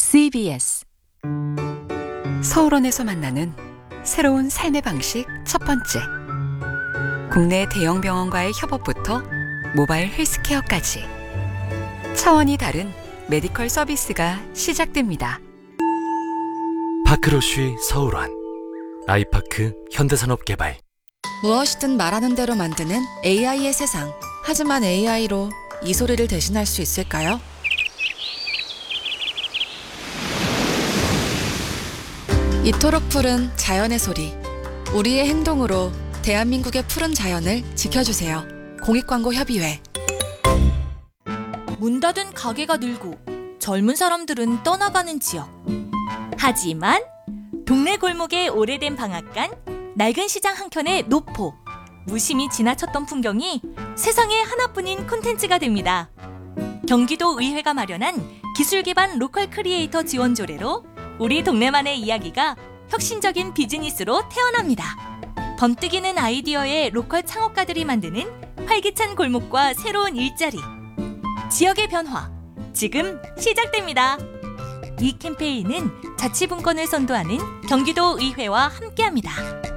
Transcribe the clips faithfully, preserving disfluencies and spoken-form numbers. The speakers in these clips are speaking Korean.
씨비에스 서울원에서 만나는 새로운 삶의 방식 첫 번째. 국내 대형 병원과의 협업부터 모바일 헬스케어까지 차원이 다른 메디컬 서비스가 시작됩니다. 파크로쉬 서울원, 아이파크 현대산업개발. 무엇이든 말하는 대로 만드는 에이아이의 세상. 하지만 에이아이로 이 소리를 대신할 수 있을까요? 이토록 푸른 자연의 소리. 우리의 행동으로 대한민국의 푸른 자연을 지켜주세요. 공익광고협의회. 문 닫은 가게가 늘고 젊은 사람들은 떠나가는 지역. 하지만 동네 골목의 오래된 방앗간, 낡은 시장 한켠의 노포, 무심히 지나쳤던 풍경이 세상에 하나뿐인 콘텐츠가 됩니다. 경기도 의회가 마련한 기술 기반 로컬 크리에이터 지원 조례로 우리 동네만의 이야기가 혁신적인 비즈니스로 태어납니다. 번뜩이는 아이디어의 로컬 창업가들이 만드는 활기찬 골목과 새로운 일자리. 지역의 변화, 지금 시작됩니다. 이 캠페인은 자치분권을 선도하는 경기도 의회와 함께합니다.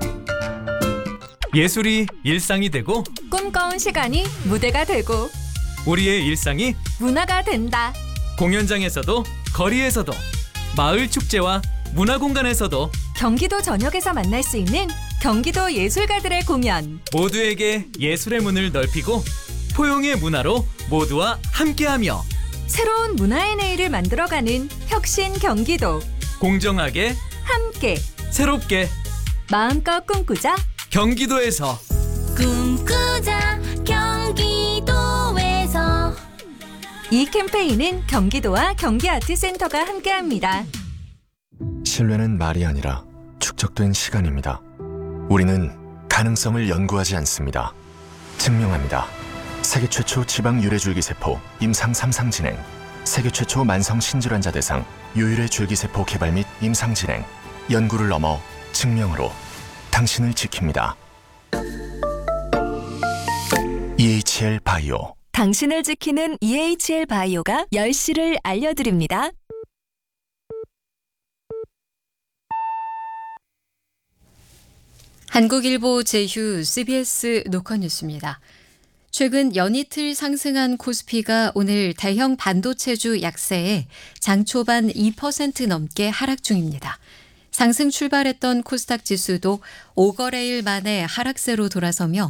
예술이 일상이 되고 꿈꿔온 시간이 무대가 되고 우리의 일상이 문화가 된다. 공연장에서도 거리에서도 마을 축제와 문화공간에서도 경기도 전역에서 만날 수 있는 경기도 예술가들의 공연. 모두에게 예술의 문을 넓히고 포용의 문화로 모두와 함께하며 새로운 문화의 내일을 만들어가는 혁신 경기도. 공정하게 함께 새롭게 마음껏 꿈꾸자. 경기도에서 꿈꾸자 경기도에서. 이 캠페인은 경기도와 경기아트센터가 함께합니다. 신뢰는 말이 아니라 축적된 시간입니다. 우리는 가능성을 연구하지 않습니다. 증명합니다. 세계 최초 지방 유래줄기세포 임상 삼 상 진행, 세계 최초 만성 신질환자 대상 유일의 줄기세포 개발 및 임상 진행, 연구를 넘어 증명으로 당신을 지킵니다. 이에이치엘 바이오. 당신을 지키는 이에이치엘 바이오가 열 시를 알려드립니다. 한국일보 제휴 씨비에스 노컷뉴스입니다. 최근 연이틀 상승한 코스피가 오늘 대형 반도체주 약세에 장 초반 이 퍼센트 넘게 하락 중입니다. 상승 출발했던 코스닥 지수도 오 거래일 만에 하락세로 돌아서며